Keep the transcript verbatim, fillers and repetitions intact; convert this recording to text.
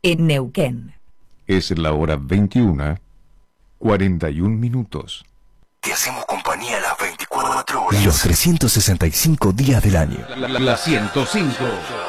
en Neuquén. Es la hora veintiuna, cuarenta y un minutos. Te hacemos compañía las veinticuatro horas. Los trescientos sesenta y cinco días del año. La, la, la ciento cinco.